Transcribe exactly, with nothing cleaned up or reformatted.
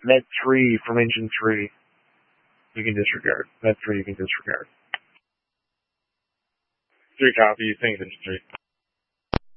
Med three from engine three. You can disregard. Med three you can disregard. Three copies. Thanks, engine three.